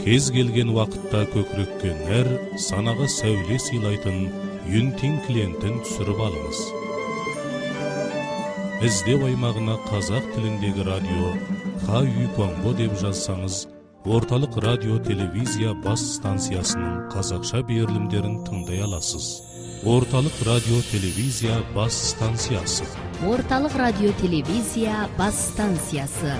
Kez kelgen waqtda kökrekke när, sanaga säwle silaytyn Yunting klientin түсіріп alыңız. İzdew aymağına Kazak tilindegi radio KÜ deb жазсаңыз, Ortalık Radyo Televiziya bas stansiyasının Kazakça berilимдерин тыңдай аласыз. Ortalık Radyo Televiziya bas stansiyası. Ortalık Radyo Televiziya bas stansiyası.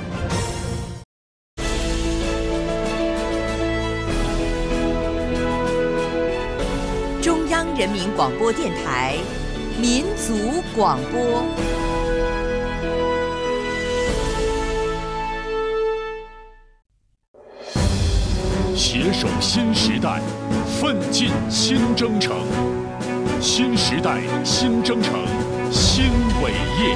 中央人民广播电台民族广播。 携手新时代，奋进新征程。新时代，新征程，新伟业。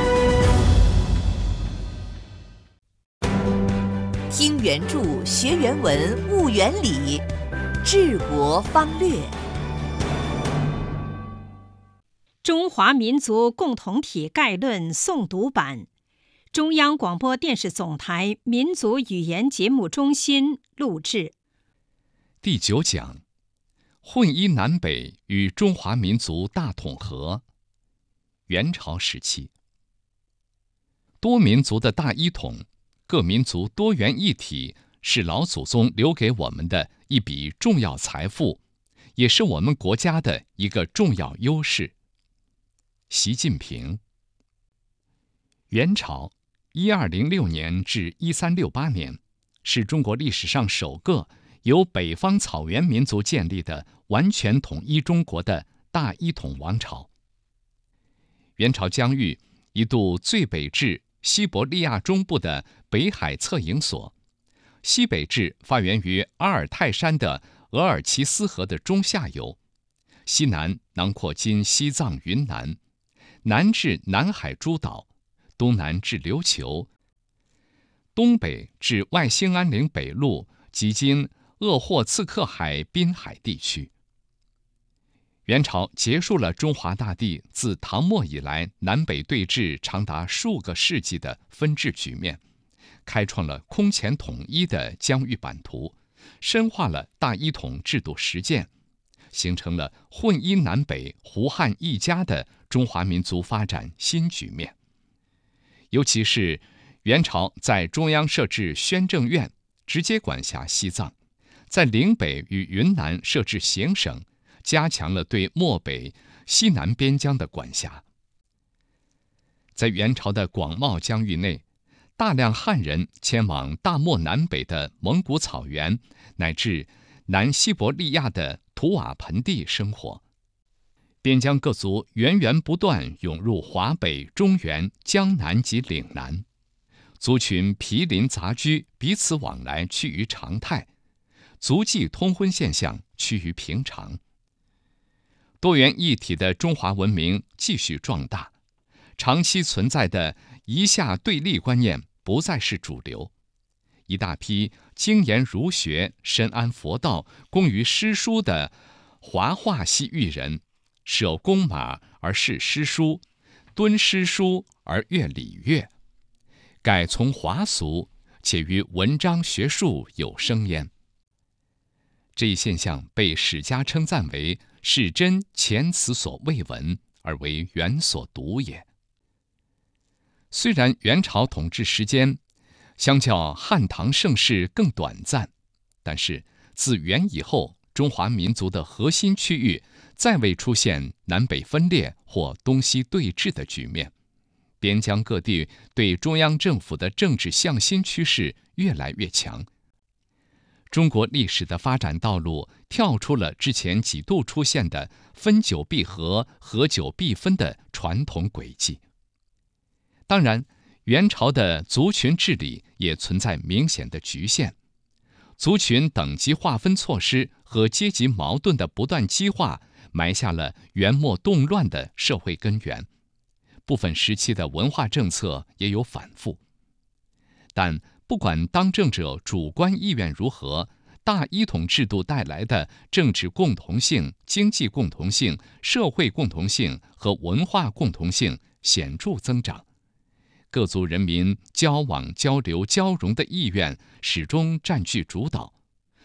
听原著，学原文，悟原理，治国方略。 中华民族共同体概论诵读版，中央广播电视总台民族语言节目中心录制。 第9讲：混一南北与中华民族大统合。元朝时期，多民族的大一统，各民族多元一体，是老祖宗留给我们的一笔重要财富，也是我们国家的一个重要优势。习近平。元朝1206年至1368年，是中国历史上首个由北方草原民族建立的完全统一中国的大一统王朝。元朝疆域一度最北至西伯利亚中部的北海策营所，西北至发源于阿尔泰山的额尔齐斯河的中下游，西南囊括今西藏、云南，南至南海诸岛，东南至琉球，东北至外兴安岭北路及今鄂霍次克海滨海地区。元朝结束了中华大地自唐末以来南北对峙长达数个世纪的分治局面，开创了空前统一的疆域版图，深化了大一统制度实践，形成了混一南北、胡汉一家的中华民族发展新局面。尤其是元朝在中央设置宣政院，直接管辖西藏，在岭北与云南设置行省，加强了对漠北、西南边疆的管辖。在元朝的广袤疆域内，大量汉人迁往大漠南北的蒙古草原，乃至南西伯利亚的图瓦盆地生活。边疆各族源源不断涌入华北、中原、江南及岭南，族群毗邻杂居，彼此往来趋于常态，族际通婚现象趋于平常。多元一体的中华文明继续壮大，长期存在的夷夏对立观念不再是主流。一大批精研儒学、深谙佛道、工于诗书的华化系域人，舍弓马而视诗书，敦诗书而阅礼乐，改从华俗，且于文章学术有声焉。这一现象被史家称赞为是真前此所未闻，而为元所独也。虽然元朝统治时间相较汉唐盛世更短暂，但是自元以后，中华民族的核心区域再未出现南北分裂或东西对峙的局面，边疆各地对中央政府的政治向心趋势越来越强。中国历史的发展道路跳出了之前几度出现的分久必合、合久必分的传统轨迹。当然，元朝的族群治理也存在明显的局限，族群等级划分措施和阶级矛盾的不断激化，埋下了元末动乱的社会根源。部分时期的文化政策也有反复，但不管当政者主观意愿如何，大一统制度带来的政治共同性、经济共同性、社会共同性和文化共同性显著增长。各族人民交往、交流、交融的意愿始终占据主导，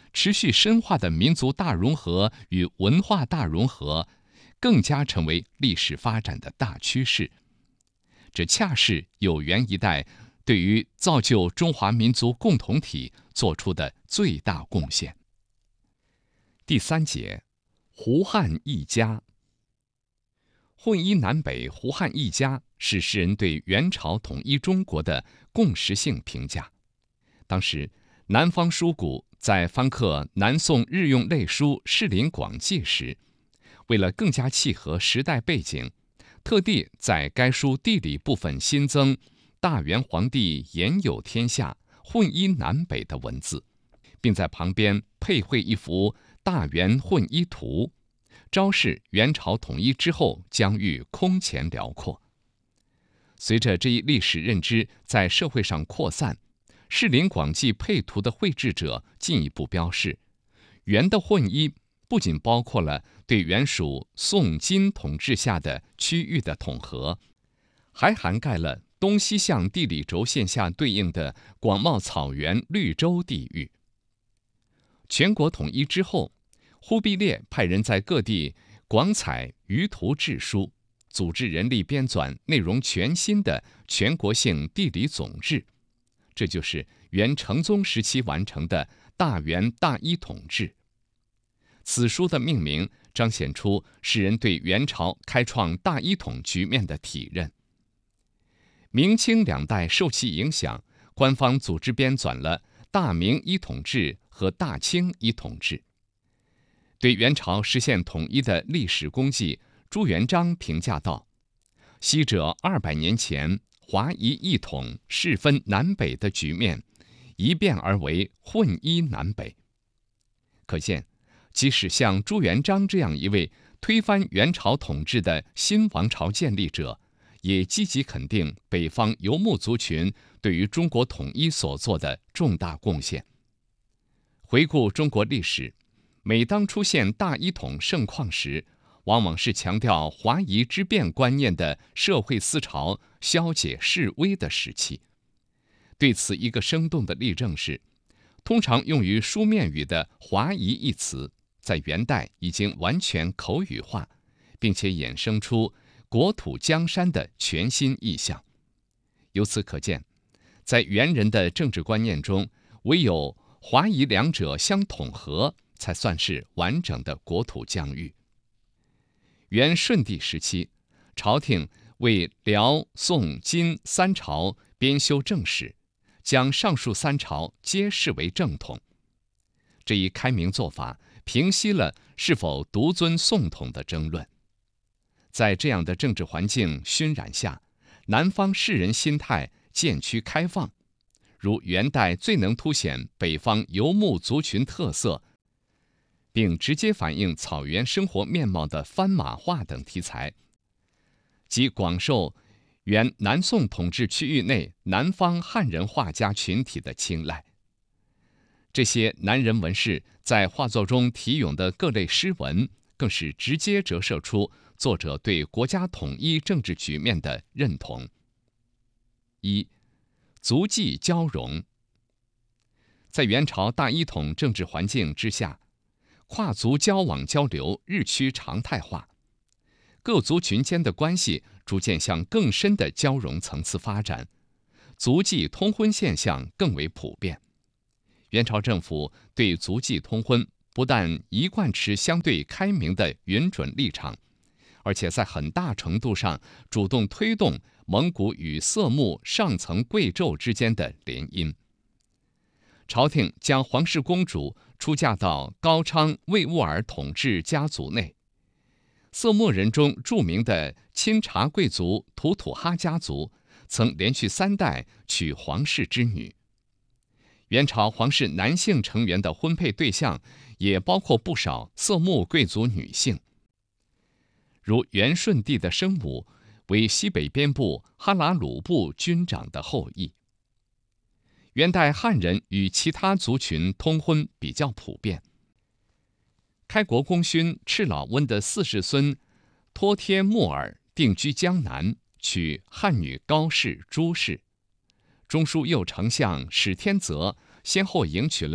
持续深化的民族大融合与文化大融合，更加成为历史发展的大趋势。这恰是有缘一代对于造就中华民族共同体做出的最大贡献。第3节，胡汉一家。混一南北，胡汉一家是诗人对元朝统一中国的共识性评价。当时，南方书谷在翻刻南宋日用类书《士林广记》时，为了更加契合时代背景，特地在该书地理部分新增“大元皇帝言有天下，混一南北”的文字，并在旁边配绘一幅大元混一图，昭示元朝统一之后疆域空前辽阔。随着这一历史认知在社会上扩散，《士林广记》配图的绘制者进一步标示，元的混一不仅包括了对原属宋金统治下的区域的统合，还涵盖了东西向地理轴线下对应的广袤草原绿洲地域。全国统一之后，忽必烈派人在各地广采舆图志书，组织人力编纂内容全新的全国性地理总志，这就是元成宗时期完成的大元大一统志。此书的命名彰显出诗人对元朝开创大一统局面的体认。明清2代受其影响，官方组织编纂了大明一统志和大清一统志。对元朝实现统一的历史功绩，朱元璋评价道：“昔者200年前华夷一统世分南北的局面，一变而为混一南北。”可见，即使像朱元璋这样一位推翻元朝统治的新王朝建立者，也积极肯定北方游牧族群对于中国统一所做的重大贡献。回顾中国历史，每当出现大一统盛况时，往往是强调华夷之变观念的社会思潮消解式微的时期。对此一个生动的例证是，通常用于书面语的华夷一词，在元代已经完全口语化，并且衍生出国土江山的全新意象。由此可见，在元人的政治观念中，唯有华夷两者相统合，才算是完整的国土疆域。元顺帝时期，朝廷为辽、宋、金3朝编修正史，将上述3朝皆视为正统。这一开明做法平息了是否独尊宋统的争论。在这样的政治环境熏染下，南方士人心态渐趋开放，如元代最能凸显北方游牧族群特色，并直接反映草原生活面貌的番马画等题材，即广受原南宋统治区域内南方汉人画家群体的青睐。这些南人文士在画作中题咏的各类诗文，更是直接折射出作者对国家统一政治局面的认同。1. 族际交融。在元朝大一统政治环境之下，跨族交往交流日趋常态化，各族群间的关系逐渐向更深的交融层次发展，族际通婚现象更为普遍。元朝政府对族际通婚不但一贯持相对开明的允准立场，而且在很大程度上主动推动蒙古与色目上层贵胄之间的联姻。朝廷将皇室公主出嫁到高昌魏兀儿统治家族内。色目人中著名的钦察贵族图土哈家族，曾连续3代娶皇室之女。元朝皇室男性成员的婚配对象也包括不少色目贵族女性，如元顺帝的生母为西北边部哈拉鲁部军长的后裔。元代汉人与其他族群通婚比较普遍。开国功勋赤老温的40孙托帖木儿定居江南，娶汉女高氏朱氏。中书右丞相史天泽先后迎娶了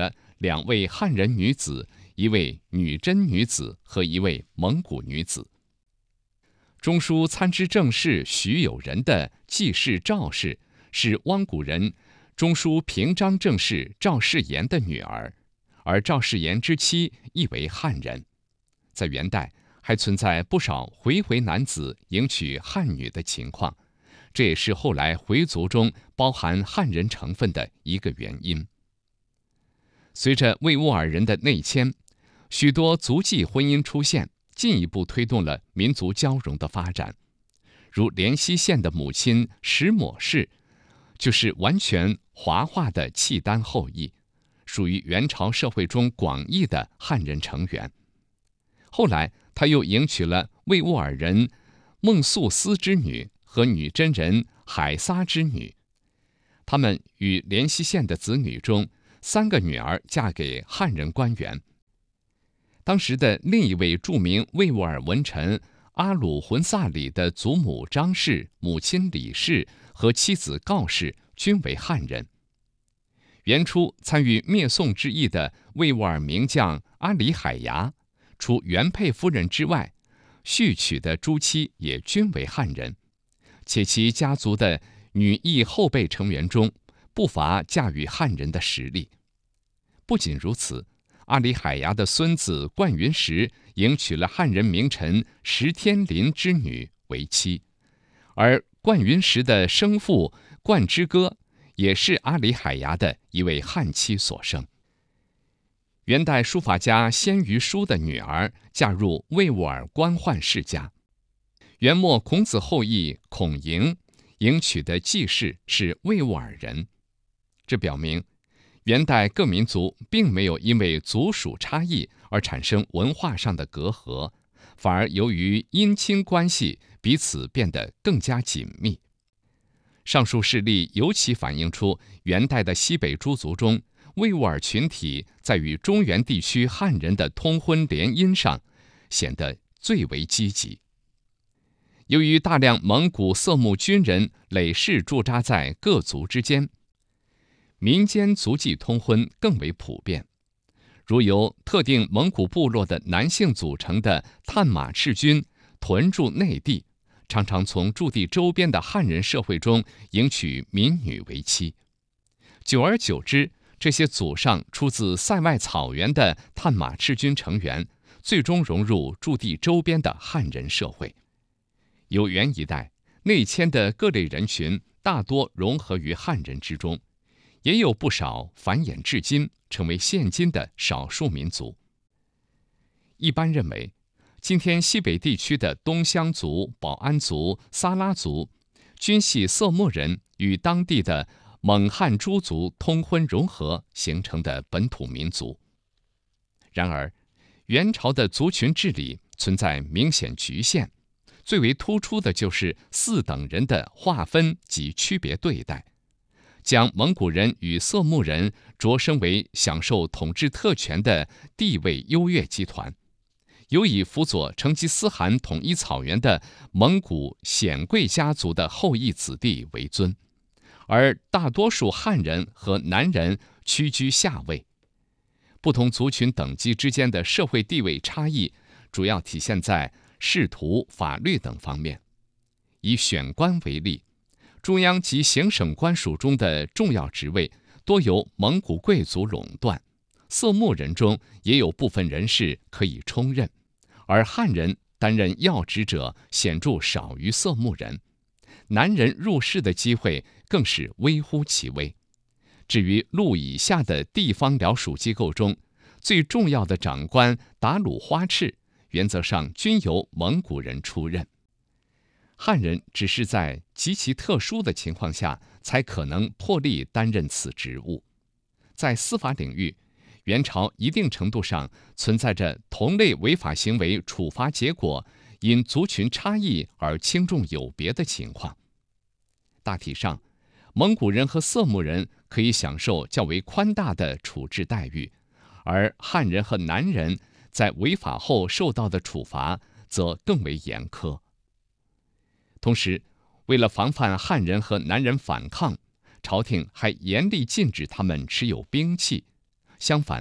2位汉人女子、1位女真女子和1位蒙古女子。中书参知政事徐有仁的继室赵氏是汪古人中书平章政事赵世炎的女儿，而赵世炎之妻亦为汉人。在元代还存在不少回男子迎娶汉女的情况，这也是后来回族中包含汉人成分的一个原因。随着维吾尔人的内迁，许多族际婚姻出现，进一步推动了民族交融的发展。如莲溪县的母亲石抹氏，就是完全华化的契丹后裔，属于元朝社会中广义的汉人成员。后来，他又迎娶了维吾尔人孟素斯之女和女真人海撒之女。他们与莲溪县的子女中，3个女儿嫁给汉人官员。当时的另一位著名维吾尔文臣阿鲁浑萨里的祖母张氏、母亲李氏和妻子告氏均为汉人。元初参与灭宋之役的维吾尔名将阿里海牙，除原配夫人之外，续娶的诸妻也均为汉人，且其家族的女裔后辈成员中不乏嫁与汉人的实力。不仅如此，阿里海牙的孙子冠云石迎娶了汉人名臣石天林之女为妻，而冠云石的生父冠之歌也是阿里海牙的一位汉妻所生。元代书法家鲜于书的女儿嫁入维吾尔官宦世家。元末孔子后裔孔莹迎娶的继室是维吾尔人，这表明元代各民族并没有因为族属差异而产生文化上的隔阂，反而由于姻亲关系彼此变得更加紧密。上述事例尤其反映出元代的西北诸族中，维吾尔群体在与中原地区汉人的通婚联姻上显得最为积极。由于大量蒙古色目军人累世驻扎在各族之间，民间族际通婚更为普遍。如由特定蒙古部落的男性组成的探马赤军屯驻内地，常常从驻地周边的汉人社会中迎娶民女为妻。久而久之，这些祖上出自塞外草原的探马赤军成员，最终融入驻地周边的汉人社会。由元一代内迁的各类人群大多融合于汉人之中，也有不少繁衍至今，成为现今的少数民族。一般认为，今天西北地区的东乡族、保安族、撒拉族，均系色目人与当地的蒙汉诸族通婚融合形成的本土民族。然而，元朝的族群治理存在明显局限，最为突出的就是4等人的划分及区别对待，将蒙古人与色目人擢升为享受统治特权的地位优越集团，有以辅佐成吉思汗统一草原的蒙古显贵家族的后裔子弟为尊，而大多数汉人和南人屈居下位。不同族群等级之间的社会地位差异，主要体现在仕途、法律等方面。以选官为例，中央及行省官署中的重要职位多由蒙古贵族垄断，色目人中也有部分人士可以充任，而汉人担任要职者显著少于色目人，南人入仕的机会更是微乎其微。至于路以下的地方僚属机构中，最重要的长官达鲁花赤，原则上均由蒙古人出任。汉人只是在极其特殊的情况下，才可能破例担任此职务。在司法领域，元朝一定程度上存在着同类违法行为处罚结果因族群差异而轻重有别的情况。大体上，蒙古人和色目人可以享受较为宽大的处置待遇，而汉人和南人在违法后受到的处罚则更为严苛。同时，为了防范汉人和南人反抗，朝廷还严厉禁止他们持有兵器。相反，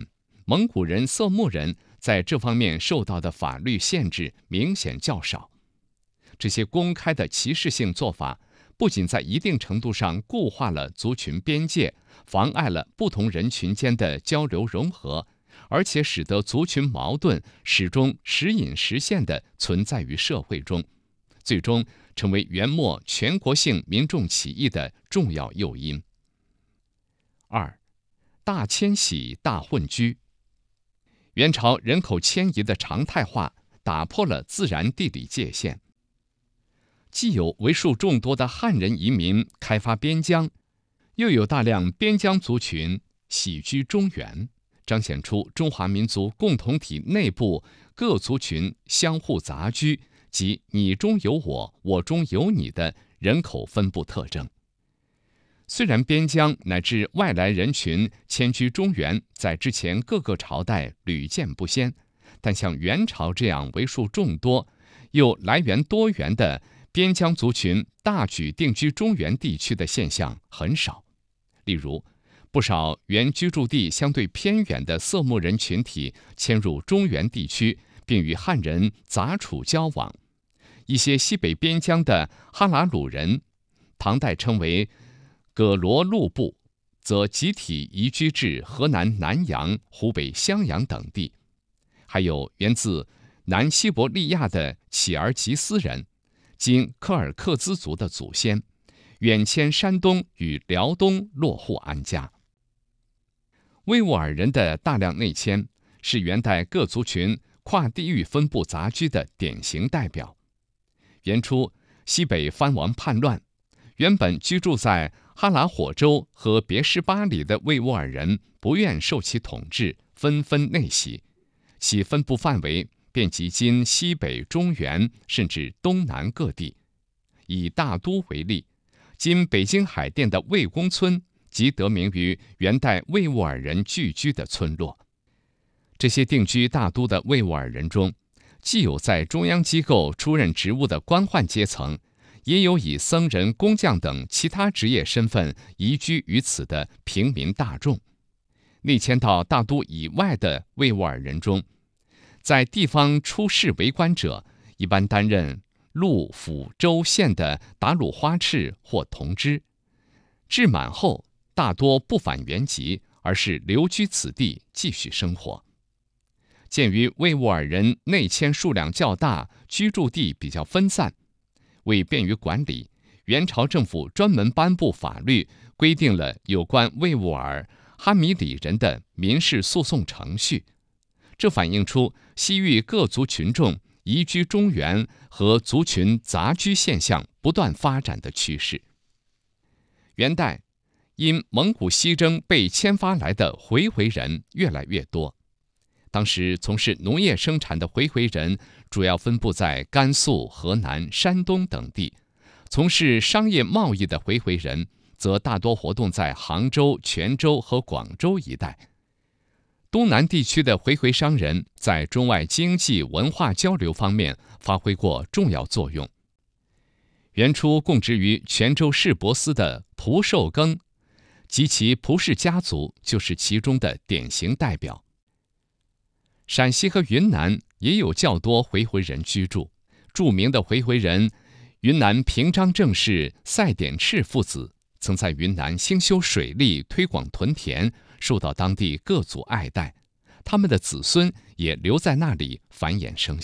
蒙古人、色目人在这方面受到的法律限制明显较少。这些公开的歧视性做法，不仅在一定程度上固化了族群边界，妨碍了不同人群间的交流融合，而且使得族群矛盾始终时隐时现地存在于社会中，最终成为元末全国性民众起义的重要诱因。2. 大迁徙、大混居。元朝人口迁移的常态化打破了自然地理界限，既有为数众多的汉人移民开发边疆，又有大量边疆族群徙居中原，彰显出中华民族共同体内部各族群相互杂居及你中有我，我中有你的人口分布特征。虽然边疆乃至外来人群迁居中原在之前各个朝代屡见不鲜，但像元朝这样为数众多又来源多元的边疆族群大举定居中原地区的现象很少。例如，不少原居住地相对偏远的色目人群体迁入中原地区，并与汉人杂处交往。一些西北边疆的哈拉鲁人，唐代称为葛罗路部，则集体移居至河南南阳、湖北襄阳等地。还有源自南西伯利亚的乞儿吉斯人，今柯尔克孜族的祖先，远迁山东与辽东落户安家。维吾尔人的大量内迁，是元代各族群跨地域分布杂居的典型代表。元初，西北藩王叛乱，原本居住在哈拉火州和别什巴里的维吾尔人不愿受其统治，纷纷内徙，其分布范围遍及今西北、中原甚至东南各地。以大都为例，今北京海淀的魏公村即得名于元代维吾尔人聚居的村落。这些定居大都的维吾尔人中，既有在中央机构出任职务的官宦阶层，也有以僧人、工匠等其他职业身份移居于此的平民大众。内迁到大都以外的维吾尔人中，在地方出仕为官者，一般担任路、府、州、县的达鲁花赤或同知，至满后大多不返原籍，而是留居此地继续生活。鉴于维吾尔人内迁数量较大，居住地比较分散，为便于管理，元朝政府专门颁布法律，规定了有关维吾尔、哈米里人的民事诉讼程序。这反映出西域各族群众移居中原和族群杂居现象不断发展的趋势。元代因蒙古西征被迁发来的回回人越来越多，当时从事农业生产的回回人主要分布在甘肃、河南、山东等地，从事商业贸易的回回人则大多活动在杭州、泉州和广州一带。东南地区的回回商人在中外经济文化交流方面发挥过重要作用。元初供职于泉州市舶司的蒲寿庚及其蒲氏家族就是其中的典型代表。陕西和云南也有较多回回人居住，著名的回回人云南平章政事赛典赤父子曾在云南兴修水利，推广屯田，受到当地各族爱戴，他们的子孙也留在那里繁衍生息。